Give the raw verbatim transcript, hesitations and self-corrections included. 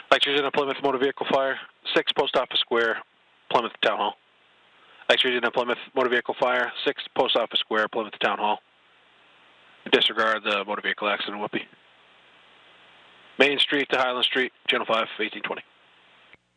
Extras in a Plymouth Motor Vehicle Fire, six Post Office Square, Plymouth Town Hall. Extras in a Plymouth Motor Vehicle Fire, six Post Office Square, Plymouth Town Hall. Disregard the motor vehicle accident, Whoopi. Main Street to Highland Street, Channel five, eighteen twenty.